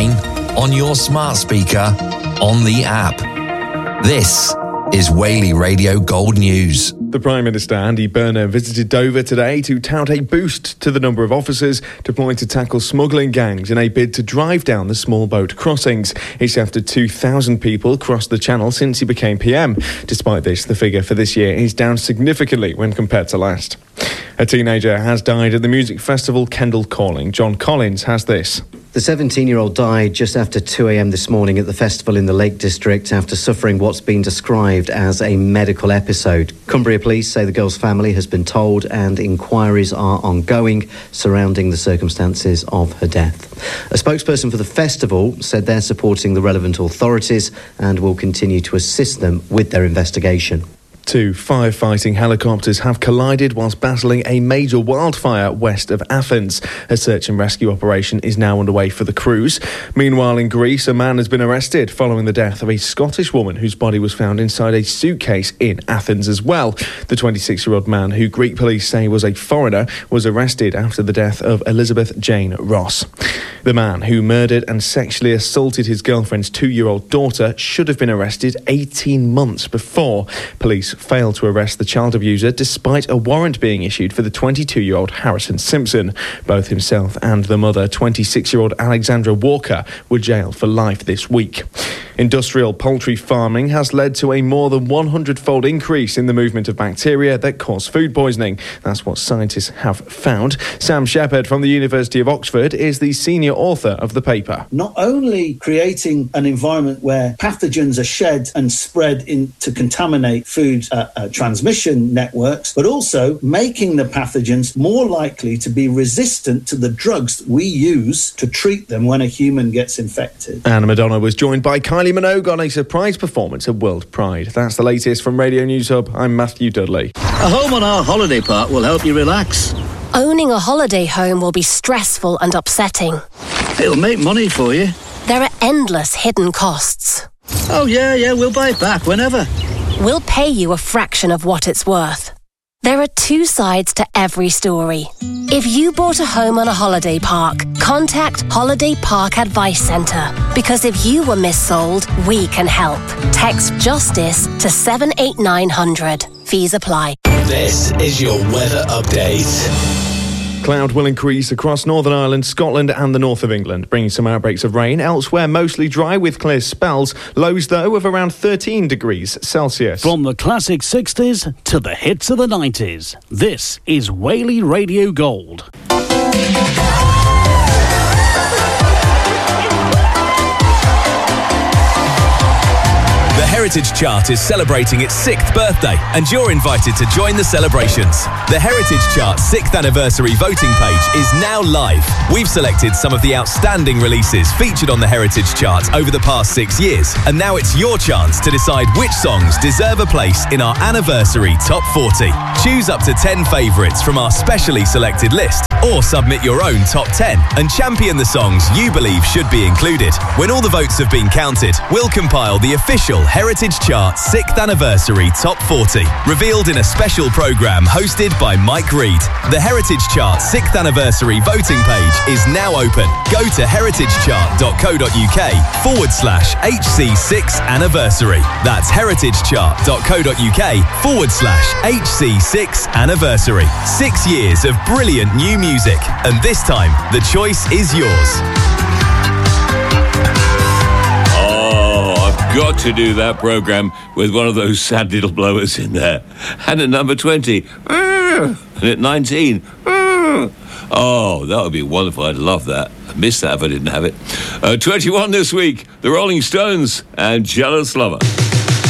online, on your smart speaker, on the app. This is Whaley Radio Gold News. The Prime Minister, Andy Burnham, visited Dover today to tout a boost to the number of officers deployed to tackle smuggling gangs in a bid to drive down the small boat crossings. It's after 2,000 people crossed the channel since he became PM. Despite this, the figure for this year is down significantly when compared to last. A teenager has died at the music festival Kendal Calling. John Collins has this. The 17-year-old died just after 2 a.m. this morning at the festival in the Lake District after suffering what's been described as a medical episode. Cumbria Police say the girl's family has been told and inquiries are ongoing surrounding the circumstances of her death. A spokesperson for the festival said they're supporting the relevant authorities and will continue to assist them with their investigation. 2 firefighting helicopters have collided whilst battling a major wildfire west of Athens. A search and rescue operation is now underway for the crews. Meanwhile, in Greece, a man has been arrested following the death of a Scottish woman whose body was found inside a suitcase in Athens as well. The 26-year-old man, who Greek police say was a foreigner, was arrested after the death of Elizabeth Jane Ross. The man who murdered and sexually assaulted his girlfriend's 2-year-old daughter should have been arrested 18 months before. Police failed to arrest the child abuser despite a warrant being issued for the 22-year-old Harrison Simpson. Both himself and the mother, 26-year-old Alexandra Walker, were jailed for life this week. Industrial poultry farming has led to a more than 100-fold increase in the movement of bacteria that cause food poisoning. That's what scientists have found. Sam Shepherd from the University of Oxford is the senior author of the paper. Not only creating an environment where pathogens are shed and spread to contaminate food transmission networks, but also making the pathogens more likely to be resistant to the drugs that we use to treat them when a human gets infected. And Madonna was joined by Kylie Minogue on a surprise performance at World Pride. That's the latest from Radio News Hub. I'm Matthew Dudley. A home on our holiday park will help you relax. Owning a holiday home will be stressful and upsetting. It'll make money for you. There are endless hidden costs. Oh, yeah, we'll buy it back whenever. We'll pay you a fraction of what it's worth. There are two sides to every story. If you bought a home on a holiday park, contact Holiday Park Advice Centre. Because if you were missold, we can help. Text JUSTICE to 78900. Fees apply. This is your weather update. Cloud will increase across Northern Ireland, Scotland and the north of England, bringing some outbreaks of rain. Elsewhere, mostly dry with clear spells. Lows, though, of around 13 degrees Celsius. From the classic 60s to the hits of the 90s, this is Whaley Radio Gold. The Heritage Chart is celebrating its 6th birthday, and you're invited to join the celebrations. The Heritage Chart 6th anniversary voting page is now live. We've selected some of the outstanding releases featured on the Heritage Chart over the past 6 years, and now it's your chance to decide which songs deserve a place in our anniversary Top 40. Choose up to 10 favourites from our specially selected list, or submit your own Top 10 and champion the songs you believe should be included. When all the votes have been counted, we'll compile the official Heritage Chart 6th Anniversary Top 40, revealed in a special programme hosted by Mike Reed. The Heritage Chart 6th Anniversary voting page is now open. Go to heritagechart.co.uk/HC6 Anniversary. That's heritagechart.co.uk/HC6 Anniversary. 6 years of brilliant new music, and this time the choice is yours. Got to do that programme with one of those sad little blowers in there. And at number 20, and at 19, oh, that would be wonderful. I'd love that. I'd miss that if I didn't have it. 21 this week, The Rolling Stones and Jealous Lover.